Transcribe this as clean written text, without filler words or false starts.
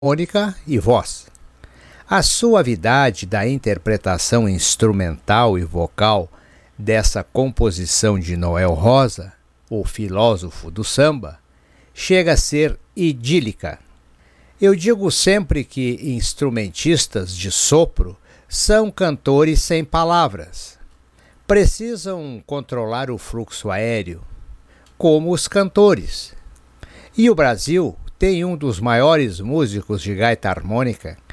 harmônica e voz. A suavidade da interpretação instrumental e vocal dessa composição de Noel Rosa, o filósofo do samba, chega a ser idílica. Eu digo sempre que instrumentistas de sopro são cantores sem palavras. Precisam controlar o fluxo aéreo, como os cantores. E o Brasil tem um dos maiores músicos de gaita harmônica